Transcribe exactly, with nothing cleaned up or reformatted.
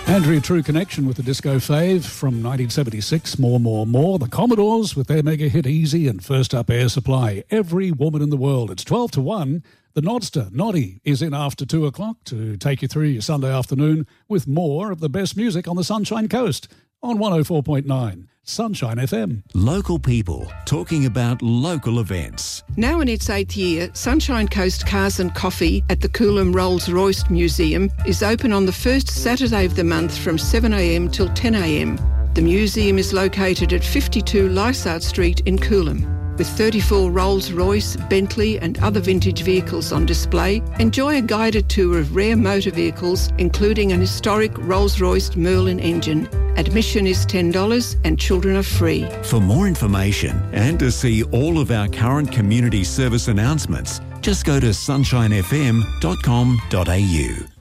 Andrea True Connection with the disco fave from nineteen seventy-six, More, More, More. The Commodores with their mega hit Easy, and first up Air Supply, Every Woman in the World. It's twelve to one. The Nodster, Noddy, is in after two o'clock to take you through your Sunday afternoon with more of the best music on the Sunshine Coast on one oh four point nine Sunshine F M. Local people talking about local events. Now in its eighth year, Sunshine Coast Cars and Coffee at the Coolum Rolls-Royce Museum is open on the first Saturday of the month from seven a m till ten a m. The museum is located at fifty-two Lysart Street in Coolum. With thirty-four Rolls-Royce, Bentley and other vintage vehicles on display, enjoy a guided tour of rare motor vehicles, including an historic Rolls-Royce Merlin engine. Admission is ten dollars and children are free. For more information and to see all of our current community service announcements, just go to sunshine f m dot com dot a u.